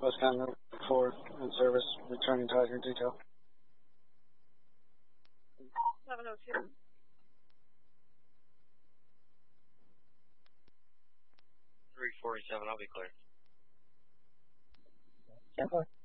West Continental 4 in service, returning to hydrant detail. 702. 347, I'll be clear. 10-4.